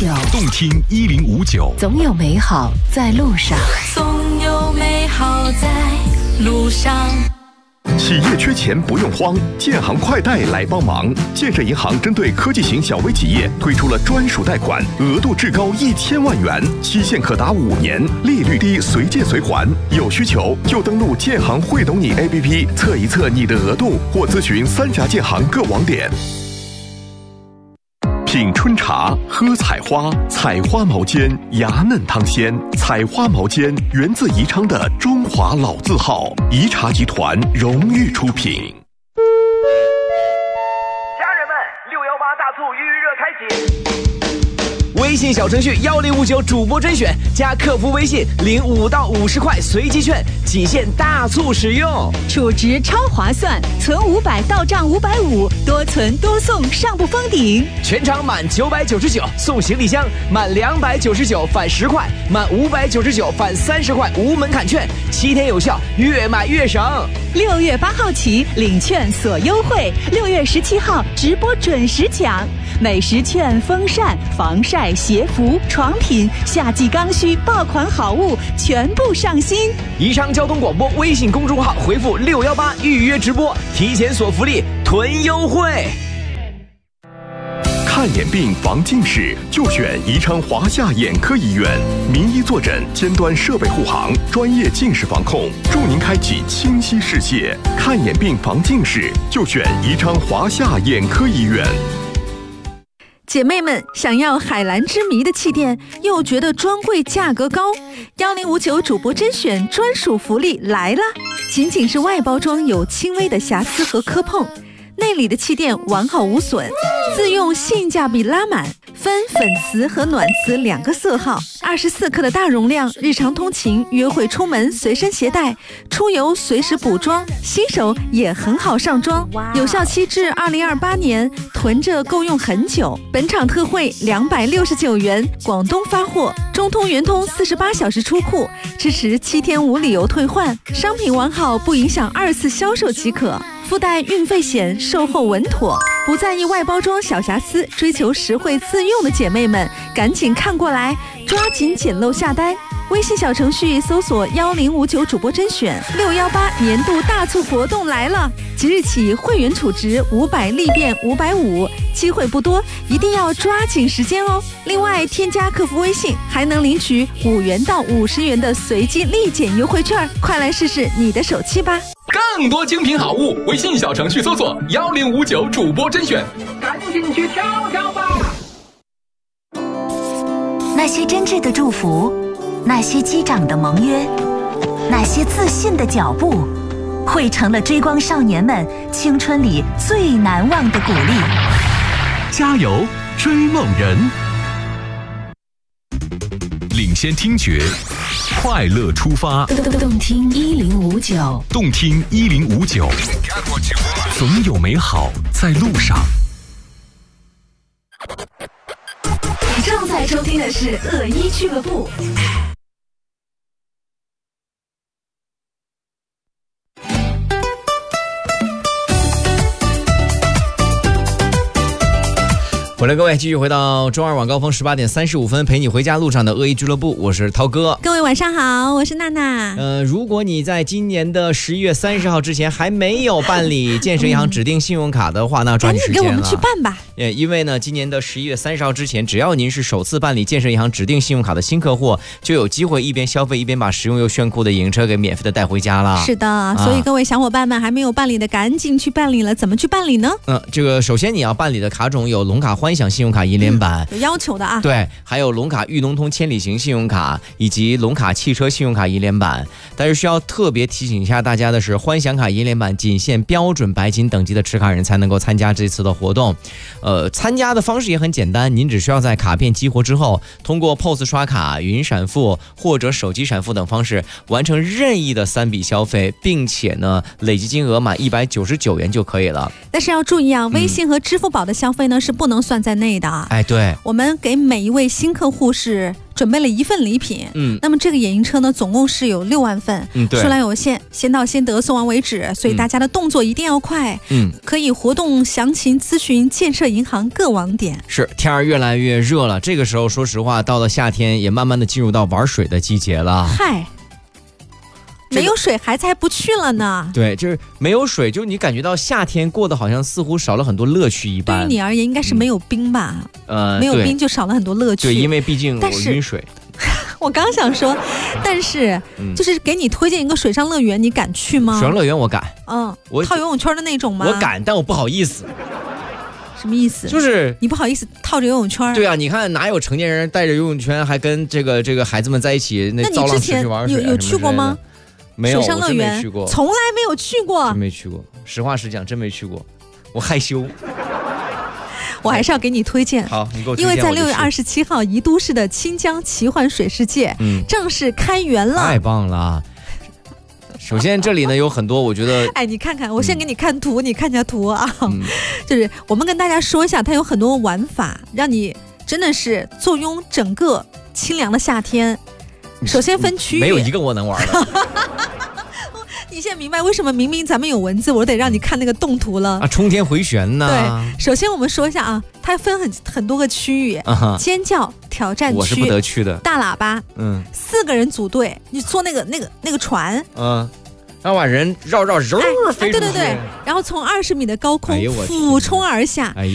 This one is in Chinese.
动听1059， 总有美好在路上。 总有美好在路上。 企业缺钱不用慌，建行快贷来帮忙。建设银行针对科技型小微企业推出了专属贷款，额度至高1000万元，期限可达5年，利率低，随借随还。有需求就登录建行会懂你 APP 测一测你的额度，或咨询3家建行各网点。品春茶，喝采花，采花毛尖，芽嫩汤鲜。采花毛尖源自宜昌的中华老字号，宜茶集团荣誉出品。 家人们，618大促预热开启。 微信小程序1059主播甄选，加客服微信领5到50块随机券，仅限大促使用， 储值超划算，存500到账550，多存多送，上不封顶。 全场满999送行李箱，满299返10块，满599返30块，无门槛券，7天有效，越买越省。 6月8号起领券锁优惠，6月17号直播准时抢，美食券、风扇、防晒、鞋服、床品、夏季刚需爆款好物全部上新。 宜昌交通广播微信公众号回复618预约直播，提前锁福利，囤优惠。 看眼病防近视就选宜昌华夏眼科医院，名医坐诊，尖端设备护航，专业近视防控，助您开启清晰视线。看眼病防近视就选宜昌华夏眼科医院。 姐妹们，想要海蓝之谜的气垫，又觉得专柜价格高，1059主播甄选专属福利来了！仅仅是外包装有轻微的瑕疵和磕碰，内里的气垫完好无损，自用性价比拉满，分粉瓷和暖瓷2个色号，24克的大容量，日常通勤、约会出门随身携带，出游随时补妆，新手也很好上妆，有效期至2028年，囤着够用很久。本场特惠269元，广东发货，中通、圆通48小时出库，支持7天无理由退换，商品完好不影响2次销售即可。附带运费险，售后稳妥，不在意外包装小瑕疵，追求实惠自用的姐妹们，赶紧看过来，抓紧捡漏下单。微信小程序搜索1059主播甄选，618年度大促活动来了！即日起会员储值500立变550，机会不多，一定要抓紧时间哦。另外，添加客服微信还能领取5元到50元的随机立减优惠券，快来试试你的手气吧！ 更多精品好物，微信小程序搜索1059主播甄选， 赶紧去挑挑吧！ 那些真挚的祝福，那些击掌的盟约，那些自信的脚步，汇成了追光少年们青春里最难忘的鼓励。 加油，追梦人！领先听觉，快乐出发。 动听1059， 动听1059，总有美好在路上。 你正在收听的是恶一俱乐部。 欢迎各位继续回到周二晚高峰18点35分，陪你回家路上的恶意俱乐部，我是涛哥。 各位晚上好，我是娜娜。 如果你在今年的11月30号之前还没有办理建设银行指定信用卡的话，那抓紧时间了。 赶紧给我们去办吧。 因为呢，今年的11月30号之前，只要您是首次办理建设银行指定信用卡的新客户，就有机会一边消费一边把实用又炫酷的影车给免费的带回家了。 是的，所以各位小伙伴们还没有办理的，赶紧去办理了。怎么去办理呢？ 这个首先你要办理的卡种有龙卡欢享信用卡银联版， 有要求的啊。 对，还有龙卡豫农通千里行信用卡以及龙卡汽车信用卡银联版。但是需要特别提醒一下大家的是，欢享卡银联版仅限标准白金等级的持卡人才能够参加这次的活动。参加的方式也很简单，您只需要在卡片激活之后，通过 POS 刷卡、云闪付或者手机闪付等方式完成任意的3笔消费，并且呢累计金额满199元就可以了。 但是要注意啊，微信和支付宝的消费呢是不能算算在内的啊。 哎，对， 我们给每一位新客户是准备了1份礼品。那么这个野营车呢，总共是有6万份， 对， 数量有限，先到先得，送完为止，所以大家的动作一定要快。可以活动详情咨询建设银行各网点。 是，天儿越来越热了，这个时候说实话，到了夏天也慢慢的进入到玩水的季节了。 嗨。没有水孩子还不去了呢。 对，就是没有水，就你感觉到夏天过得好像似乎少了很多乐趣一般。 对于你而言，应该是没有冰吧？没有冰就少了很多乐趣。 对，因为毕竟我晕水。 我刚想说，但是就是给你推荐一个水上乐园，你敢去吗？ 水上乐园我敢。 我套游泳圈的那种吗？ 我敢，但我不好意思。 什么意思？ 就是你不好意思套着游泳圈。 对啊，你看哪有成年人带着游泳圈还跟这个孩子们在一起那造浪池去玩水？ 有去过吗？ 没有， 水上乐园没去过， 从来没有去过， 真没去过。实话实讲，真没去过，我害羞。 我还是要给你推荐。 好，你给我推荐。 因为在6月27号，宜都市的清江奇幻水世界正式开园了。 太棒了！首先这里呢有很多，我觉得， 哎，你看看，我先给你看图，你看一下图啊。就是我们跟大家说一下，它有很多玩法，让你真的是坐拥整个清凉的夏天。首先分区域， 没有一个我能玩的。 你现在明白为什么明明咱们有文字，我得让你看那个动图了啊？冲天回旋呢？ 对，首先我们说一下啊，它分很多个区域，尖叫挑战区， 我是不得去的。 大喇叭，4个人组队，你坐那个船， 然后把人绕飞出去。 对，然后从20米的高空俯冲而下。